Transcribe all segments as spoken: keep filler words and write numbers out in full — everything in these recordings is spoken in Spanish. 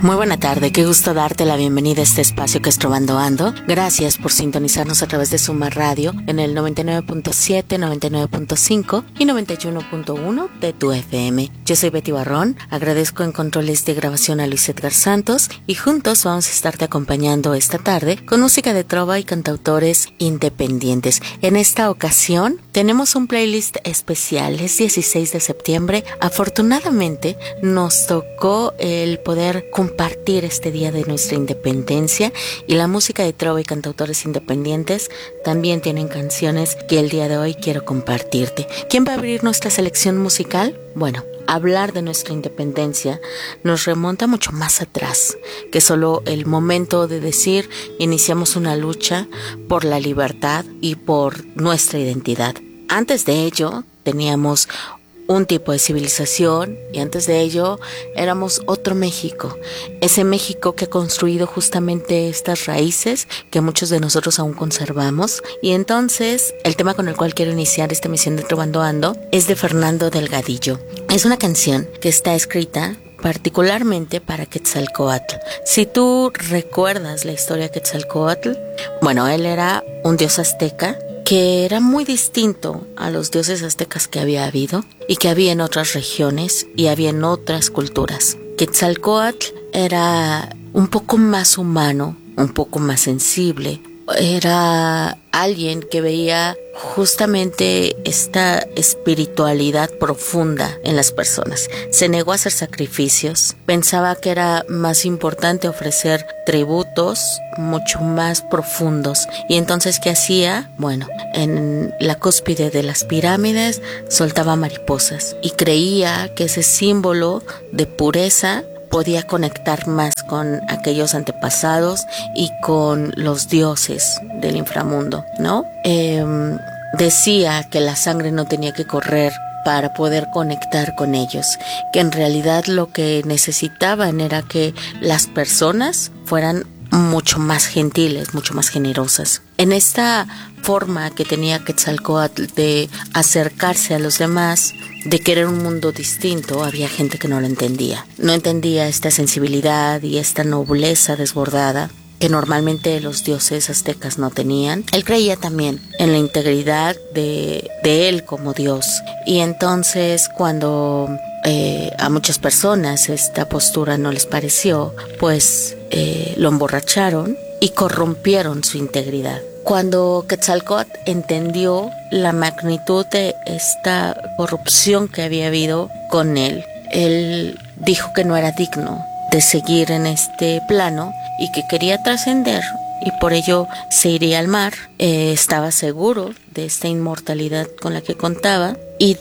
Muy buena tarde, qué gusto darte la bienvenida a este espacio que es Trovando Ando. Gracias por sintonizarnos a través de Suma Radio en el noventa y nueve punto siete, noventa y nueve punto cinco y noventa y uno punto uno de tu F M. Yo soy Betty Barrón, agradezco en controles de grabación a Luis Edgar Santos y juntos vamos a estarte acompañando esta tarde con música de trova y cantautores independientes. En esta ocasión tenemos un playlist especial, es dieciséis de septiembre. Afortunadamente nos tocó el poder compartir este día de nuestra independencia y la música de trova y cantautores independientes también tienen canciones que el día de hoy quiero compartirte. ¿Quién va a abrir nuestra selección musical? Bueno, hablar de nuestra independencia nos remonta mucho más atrás que solo el momento de decir iniciamos una lucha por la libertad y por nuestra identidad. Antes de ello teníamos un tipo de civilización y antes de ello éramos otro México, ese México que ha construido justamente estas raíces que muchos de nosotros aún conservamos. Y entonces el tema con el cual quiero iniciar esta emisión de Trovando Ando es de Fernando Delgadillo. Es una canción que está escrita particularmente para Quetzalcóatl. Si tú recuerdas la historia de Quetzalcóatl, bueno, él era un dios azteca que era muy distinto a los dioses aztecas que había habido y que había en otras regiones y había en otras culturas. Quetzalcóatl era un poco más humano, un poco más sensible. Era alguien que veía justamente esta espiritualidad profunda en las personas. Se negó a hacer sacrificios. Pensaba que era más importante ofrecer tributos mucho más profundos. Y entonces, ¿qué hacía? Bueno, en la cúspide de las pirámides soltaba mariposas y creía que ese símbolo de pureza podía conectar más con aquellos antepasados y con los dioses del inframundo, ¿no? Eh, decía que la sangre no tenía que correr para poder conectar con ellos, que en realidad lo que necesitaban era que las personas fueran mucho más gentiles, mucho más generosas. En esta forma que tenía Quetzalcóatl de acercarse a los demás, de querer un mundo distinto, había gente que no lo entendía. No entendía esta sensibilidad y esta nobleza desbordada que normalmente los dioses aztecas no tenían. Él creía también en la integridad de, de él como dios. Y entonces cuando eh, a muchas personas esta postura no les pareció, pues eh, lo emborracharon y corrompieron su integridad. Cuando Quetzalcóatl entendió la magnitud de esta corrupción que había habido con él, él dijo que no era digno de seguir en este plano y que quería trascender y por ello se iría al mar. Eh, estaba seguro de esta inmortalidad con la que contaba y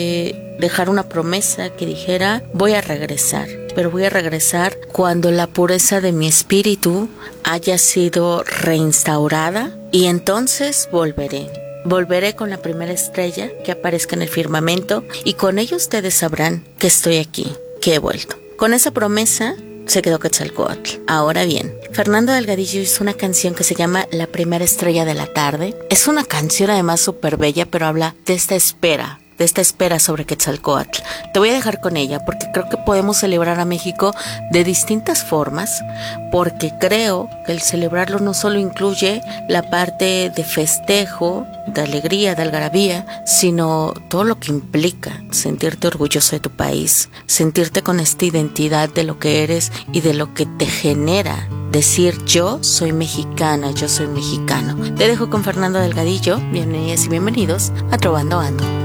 de dejar una promesa que dijera: voy a regresar, pero voy a regresar cuando la pureza de mi espíritu haya sido reinstaurada y entonces volveré. Volveré con la primera estrella que aparezca en el firmamento y con ello ustedes sabrán que estoy aquí, que he vuelto. Con esa promesa se quedó Quetzalcóatl. Ahora bien, Fernando Delgadillo hizo una canción que se llama La Primera Estrella de la Tarde. Es una canción además súper bella, pero habla de esta espera, de esta espera sobre Quetzalcóatl. Te voy a dejar con ella porque creo que podemos celebrar a México de distintas formas, porque creo que el celebrarlo no solo incluye la parte de festejo, de alegría, de algarabía, sino todo lo que implica sentirte orgulloso de tu país, sentirte con esta identidad de lo que eres y de lo que te genera decir yo soy mexicana, yo soy mexicano. Te dejo con Fernando Delgadillo. Bienvenidas y bienvenidos a Trovando Ando.